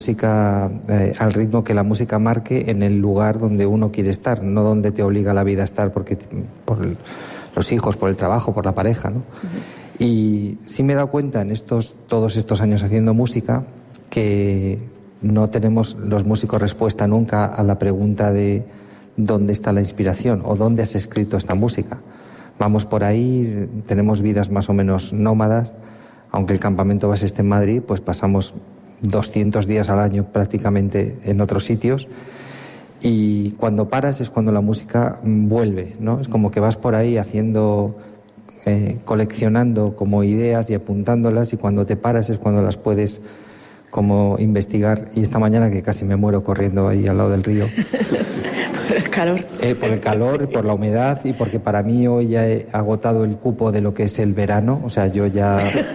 música al ritmo que la música marque en el lugar donde uno quiere estar, no donde te obliga la vida a estar por los hijos, por el trabajo, por la pareja, ¿no? Y sí me he dado cuenta en todos estos años haciendo música que no tenemos los músicos respuesta nunca a la pregunta de dónde está la inspiración o dónde has escrito esta música. Vamos por ahí, tenemos vidas más o menos nómadas, aunque el campamento base esté en Madrid, pues pasamos 200 días al año prácticamente en otros sitios, y cuando paras es cuando la música vuelve, ¿no? Es como que vas por ahí haciendo, coleccionando como ideas y apuntándolas, y cuando te paras es cuando las puedes como investigar. Y esta mañana que casi me muero corriendo ahí al lado del río. Por el calor. Por el calor, por la humedad, y porque para mí hoy ya he agotado el cupo de lo que es el verano, o sea, yo ya...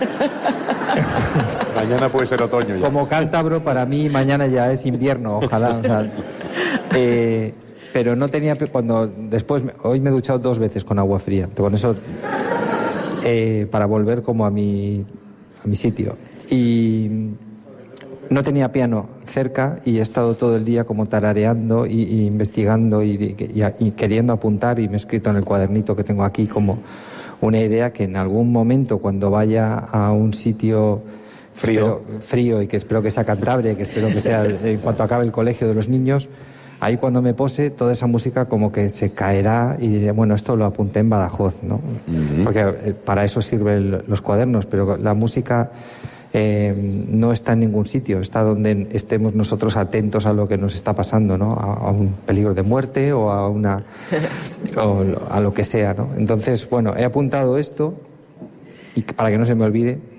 Mañana puede ser otoño ya. Como cántabro, para mí mañana ya es invierno, ojalá. O sea, pero no tenía... Hoy me he duchado 2 veces con agua fría. Con eso... para volver como a mi sitio. Y no tenía piano cerca y he estado todo el día como tarareando y investigando y queriendo apuntar, y me he escrito en el cuadernito que tengo aquí como una idea que en algún momento, cuando vaya a un sitio frío, y que espero que sea Cantabria, y que espero que sea en cuanto acabe el colegio de los niños, ahí cuando me pose toda esa música como que se caerá y diré, bueno, esto lo apunté en Badajoz, ¿no? Uh-huh. Porque para eso sirven los cuadernos, pero la música no está en ningún sitio, está donde estemos nosotros atentos a lo que nos está pasando, ¿no? A un peligro de muerte o a o a lo que sea, ¿no? Entonces, bueno, he apuntado esto y para que no se me olvide.